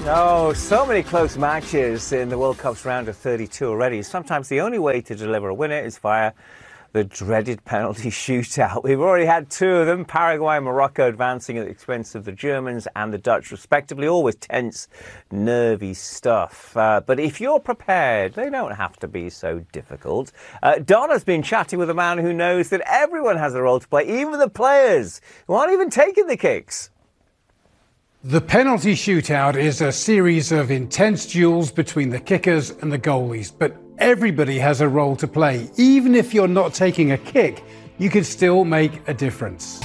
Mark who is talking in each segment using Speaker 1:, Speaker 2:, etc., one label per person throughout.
Speaker 1: Oh, so many close matches in the World Cup's round of 32 already. Sometimes the only way to deliver a winner is via the dreaded penalty shootout. We've already had two of them, Paraguay and Morocco advancing at the expense of the Germans and the Dutch, respectively. Always tense, nervy stuff. But if you're prepared, they don't have to be so difficult. Donna's been chatting with a man who knows that everyone has a role to play, even the players who aren't even taking the kicks.
Speaker 2: The penalty shootout is a series of intense duels between the kickers and the goalies, but everybody has a role to play. Even if you're not taking a kick, you can still make a difference.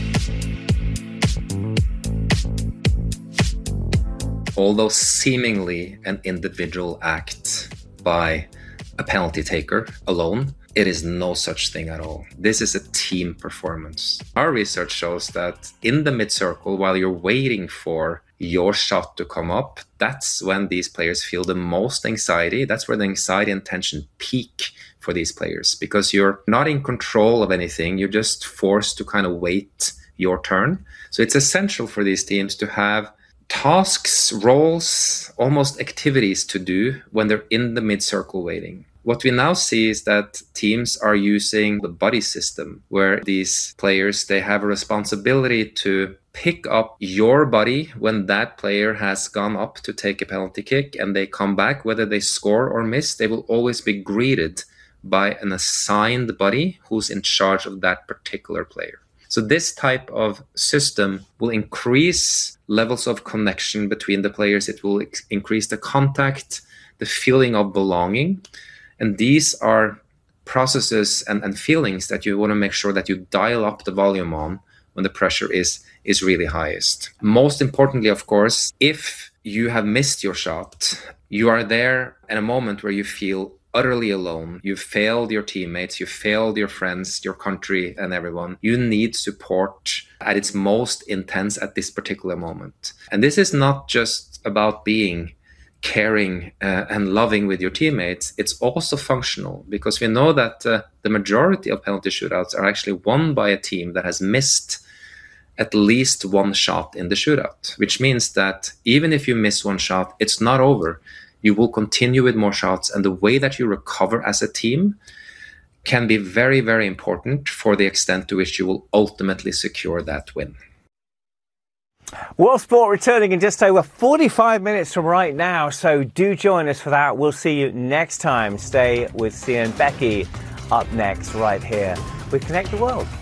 Speaker 3: Although seemingly an individual act by a penalty taker alone, it is no such thing at all. This is a team performance. Our research shows that in the mid-circle, while you're waiting for your shot to come up, that's when these players feel the most anxiety. That's where the anxiety and tension peak for these players, because you're not in control of anything. You're just forced to kind of wait your turn. So it's essential for these teams to have tasks, roles, almost activities to do when they're in the mid-circle waiting. What we now see is that teams are using the buddy system, where these players, they have a responsibility to pick up your buddy when that player has gone up to take a penalty kick, and they come back, whether they score or miss, they will always be greeted by an assigned buddy who's in charge of that particular player. So this type of system will increase levels of connection between the players. It will increase the contact, the feeling of belonging. And these are processes and feelings that you want to make sure that you dial up the volume on when the pressure is really highest. Most importantly, of course, if you have missed your shot, you are there in a moment where you feel utterly alone. You've failed your teammates, you've failed your friends, your country, and everyone. You need support at its most intense at this particular moment. And this is not just about being caring and loving with your teammates. It's also functional, because we know that the majority of penalty shootouts are actually won by a team that has missed at least one shot in the shootout, which means that even if you miss one shot, it's not over. You will continue with more shots, and the way that you recover as a team can be very, very important for the extent to which you will ultimately secure that win.
Speaker 1: World Sport returning in just over 45 minutes from right now, so do join us for that. We'll see you next time. Stay with Cian Becky up next right here with Connect the World.